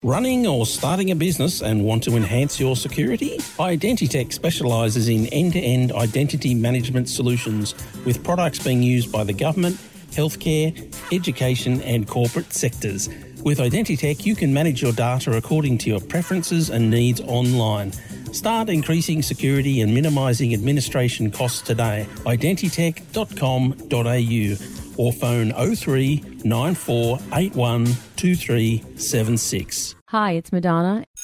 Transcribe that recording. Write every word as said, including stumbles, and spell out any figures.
Running or starting a business and want to enhance your security? Identitech specialises in end-to-end identity management solutions with products being used by the government, healthcare, education and corporate sectors. With Identitech, you can manage your data according to your preferences and needs online. Start increasing security and minimising administration costs today. identitech dot com dot a u or phone oh three nine four eight one two three seven six. Hi, it's Madonna,